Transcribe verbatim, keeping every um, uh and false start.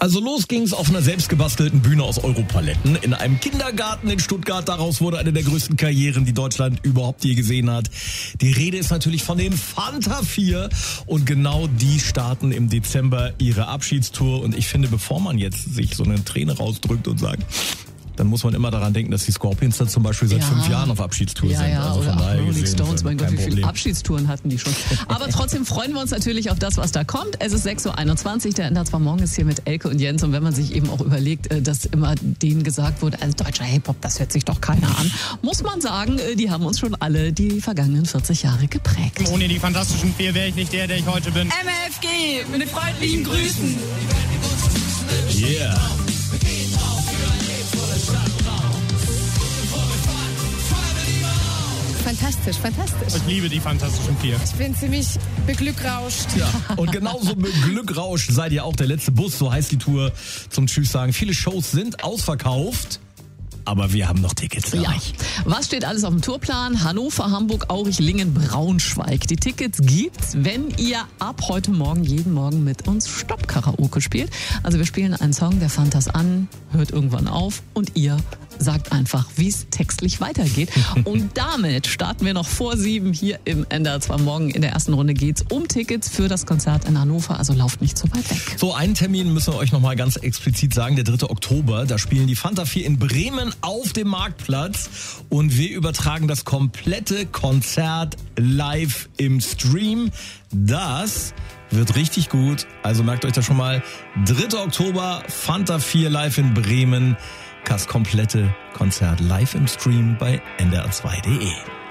Also los ging's auf einer selbstgebastelten Bühne aus Europaletten in einem Kindergarten in Stuttgart. Daraus wurde eine der größten Karrieren, die Deutschland überhaupt je gesehen hat. Die Rede ist natürlich von den Fanta vier und genau die starten im Dezember ihre Abschiedstour. Und ich finde, bevor man jetzt sich so eine Träne rausdrückt und sagt, dann muss man immer daran denken, dass die Scorpions da zum Beispiel seit ja. fünf Jahren auf Abschiedstour ja, sind. Ja, also oder von daher Rolling gesehen, Stones, mein Gott, wie viele Problem. Abschiedstouren hatten die schon. Aber trotzdem freuen wir uns natürlich auf das, was da kommt. Es ist sechs Uhr einundzwanzig, der N D R zwei Morgen ist hier mit Elke und Jens. Und wenn man sich eben auch überlegt, dass immer denen gesagt wurde, also deutscher Hip-Hop, das hört sich doch keiner an, muss man sagen, die haben uns schon alle die vergangenen vierzig Jahre geprägt. Ohne die Fantastischen Vier wäre ich nicht der, der ich heute bin. M F G, mit den freundlichen Grüßen. Yeah. Fantastisch, fantastisch. Ich liebe die Fantastischen Vier. Ich bin ziemlich beglückrauscht. Ja, und genauso beglückrauscht seid ihr auch. Der letzte Bus, so heißt die Tour zum Tschüss sagen. Viele Shows sind ausverkauft. Aber wir haben noch Tickets. Ja. Was steht alles auf dem Tourplan? Hannover, Hamburg, Aurich, Lingen, Braunschweig. Die Tickets gibt's, wenn ihr ab heute Morgen jeden Morgen mit uns Stopp-Karaoke spielt. Also wir spielen einen Song, der Fantas an, hört irgendwann auf und ihr sagt einfach, wie es textlich weitergeht. Und damit starten wir noch vor sieben hier im N D R zwei Morgen. In der ersten Runde geht's um Tickets für das Konzert in Hannover. Also lauft nicht so weit weg. So, einen Termin müssen wir euch nochmal ganz explizit sagen. Der dritte Oktober. Da spielen die Fanta vier in Bremen auf dem Marktplatz. Und wir übertragen das komplette Konzert live im Stream. Das wird richtig gut. Also merkt euch das schon mal. dritter Oktober, Fanta vier live in Bremen. Das komplette Konzert live im Stream bei N D R zwei punkt de.